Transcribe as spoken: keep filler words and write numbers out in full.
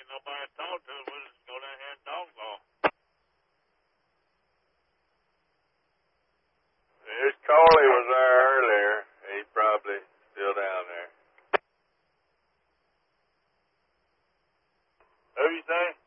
ain't nobody to talk to. We'll just go down here and dog ball. This Coley was there earlier. He's probably still down there. Who you say?